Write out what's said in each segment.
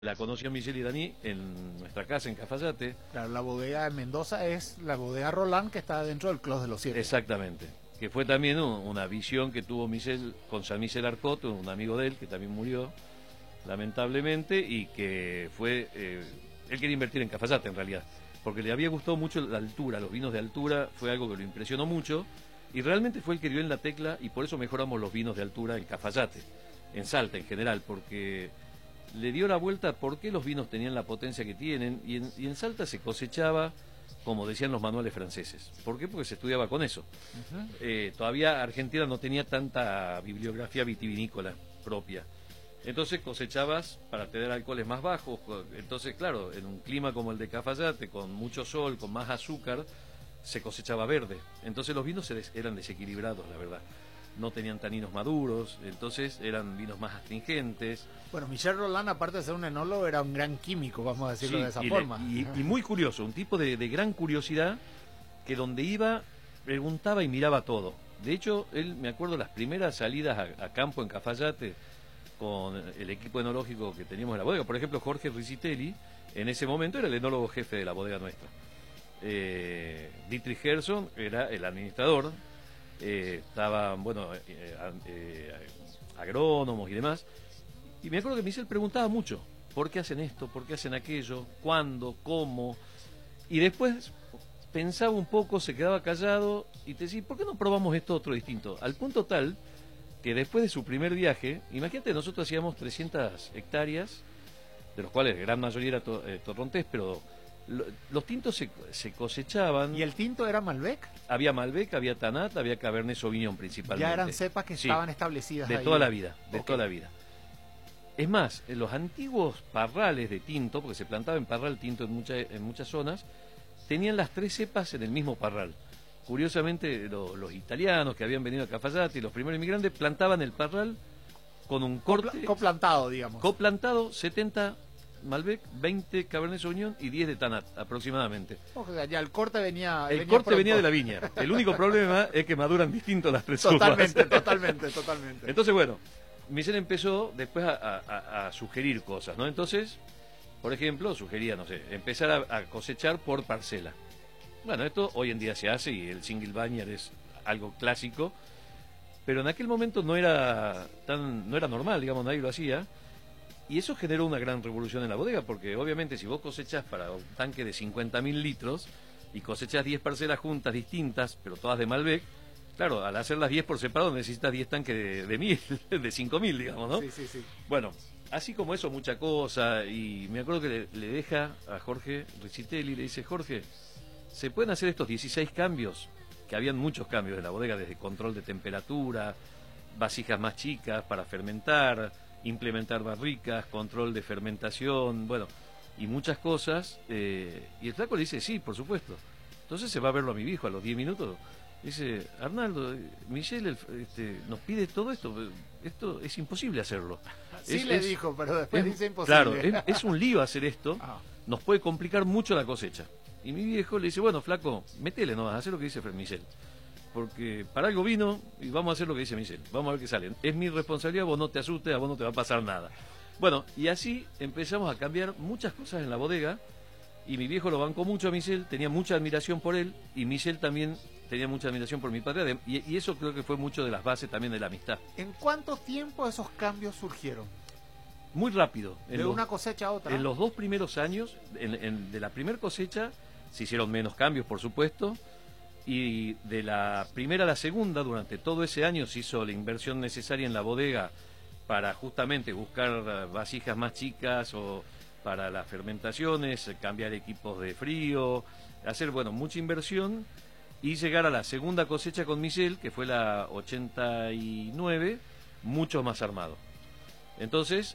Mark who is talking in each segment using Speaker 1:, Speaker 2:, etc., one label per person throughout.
Speaker 1: La conocí a Michelle y Dani en nuestra casa en Cafayate.
Speaker 2: Claro, la bodega de Mendoza es la bodega Roland, que está dentro del Clos de los Siete.
Speaker 1: Exactamente. Que fue también una visión que tuvo Michel con Jean-Michel Arcot, un amigo de él que también murió, lamentablemente, y que fue... él quería invertir en Cafayate, en realidad, porque le había gustado mucho la altura, los vinos de altura, fue algo que lo impresionó mucho, y realmente fue el que dio en la tecla, y por eso mejoramos los vinos de altura en Cafayate, en Salta en general, porque... le dio la vuelta a por qué los vinos tenían la potencia que tienen, y en Salta se cosechaba, como decían los manuales franceses. ¿Por qué? Porque se estudiaba con eso. Todavía Argentina no tenía tanta bibliografía vitivinícola propia. Entonces cosechabas para tener alcoholes más bajos. Entonces, claro, en un clima como el de Cafayate, con mucho sol, con más azúcar, se cosechaba verde. Entonces los vinos eran desequilibrados, la verdad. No tenían taninos maduros, entonces eran vinos más astringentes.
Speaker 2: Bueno, Michel Roland, aparte de ser un enólogo, era un gran químico, vamos a decirlo
Speaker 1: Sí,
Speaker 2: de esa forma.
Speaker 1: Y muy curioso, un tipo de gran curiosidad, que donde iba preguntaba y miraba todo. De hecho, él, me acuerdo, las primeras salidas a campo en Cafayate con el equipo enológico que teníamos en la bodega. Por ejemplo, Jorge Riccitelli, en ese momento era el enólogo jefe de la bodega nuestra. Dietrich Gerson era el administrador. Estaban, bueno, agrónomos y demás. Y me acuerdo que Michel preguntaba mucho: ¿por qué hacen esto? ¿Por qué hacen aquello? ¿Cuándo? ¿Cómo? Y después pensaba un poco, se quedaba callado y te decía: ¿por qué no probamos esto otro distinto? Al punto tal que después de su primer viaje, imagínate, nosotros hacíamos 300 hectáreas, de los cuales gran mayoría era torrontés, pero los tintos se cosechaban.
Speaker 2: ¿Y el tinto era Malbec?
Speaker 1: Había Malbec, había Tanat, había Cabernet Sauvignon principalmente.
Speaker 2: Ya eran cepas que estaban establecidas
Speaker 1: de
Speaker 2: ahí.
Speaker 1: toda la vida, de toda la vida. Es más, en los antiguos parrales de tinto, porque se plantaba en parral tinto en muchas zonas, tenían las tres cepas en el mismo parral. Curiosamente, los italianos que habían venido a Cafayate y los primeros inmigrantes plantaban el parral con un corte...
Speaker 2: Coplantado, digamos.
Speaker 1: Coplantado, 70 Malbec, 20 Cabernet Sauvignon y 10 de Tanat, aproximadamente.
Speaker 2: Ojalá, ya el corte venía...
Speaker 1: El corte venía de la viña. El único problema es que maduran distinto las tres uvas.
Speaker 2: Totalmente.
Speaker 1: Entonces, bueno, Michel empezó después a sugerir cosas, ¿no? Entonces, por ejemplo, sugería, no sé, empezar a cosechar por parcela. Bueno, esto hoy en día se hace y el single vineyard es algo clásico, pero en aquel momento no era normal, digamos, nadie lo hacía. Y eso generó una gran revolución en la bodega, porque obviamente si vos cosechás para un tanque de 50.000 litros y cosechás 10 parcelas juntas distintas, pero todas de Malbec, claro, al hacer las 10 por separado necesitas 10 tanques de 1.000, de 5.000, digamos, ¿no?
Speaker 2: Sí.
Speaker 1: Bueno, así como eso, mucha cosa, y me acuerdo que le deja a Jorge Riccitelli, le dice: Jorge, ¿se pueden hacer estos 16 cambios? Que habían muchos cambios en la bodega, desde control de temperatura, vasijas más chicas para fermentar, implementar barricas, control de fermentación, bueno, y muchas cosas. Y el flaco le dice: sí, por supuesto. Entonces se va a verlo a mi viejo a los 10 minutos. Dice: Arnaldo, Michel nos pide todo esto es imposible hacerlo.
Speaker 2: Sí, le dijo, pero después dice imposible.
Speaker 1: Claro, es un lío hacer esto, nos puede complicar mucho la cosecha. Y mi viejo le dice: bueno, flaco, métele, no vas a hacer lo que dice Michel, porque para algo vino y vamos a hacer lo que dice Michel, vamos a ver qué sale. Es mi responsabilidad, vos no te asustes, a vos no te va a pasar nada. Bueno, y así empezamos a cambiar muchas cosas en la bodega, y mi viejo lo bancó mucho a Michel, tenía mucha admiración por él, y Michel también tenía mucha admiración por mi padre, y eso creo que fue mucho de las bases también de la amistad.
Speaker 2: ¿En cuánto tiempo esos cambios surgieron?
Speaker 1: Muy rápido.
Speaker 2: ¿De una cosecha a otra?
Speaker 1: En los 2 primeros años, de la primera cosecha, se hicieron menos cambios, por supuesto, y de la primera a la segunda, durante todo ese año se hizo la inversión necesaria en la bodega para justamente buscar vasijas más chicas o para las fermentaciones, cambiar equipos de frío, hacer, bueno, mucha inversión, y llegar a la segunda cosecha con Michel, que fue la 89, mucho más armado. Entonces,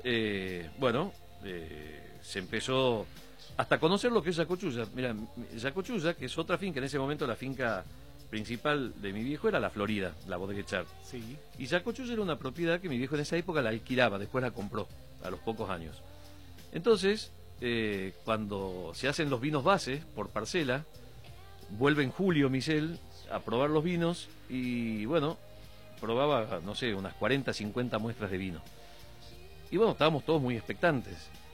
Speaker 1: se empezó hasta conocer lo que es Yacochulla. Mira, Yacochulla, que es otra finca, en ese momento la finca principal de mi viejo era la Florida, la Bodega Echar.
Speaker 2: Sí.
Speaker 1: Y Yacochulla era una propiedad que mi viejo en esa época la alquilaba, después la compró a los pocos años. Entonces, cuando se hacen los vinos base por parcela, vuelve en julio Michel a probar los vinos y, bueno, probaba, no sé, unas 40, 50 muestras de vino. Y bueno, estábamos todos muy expectantes.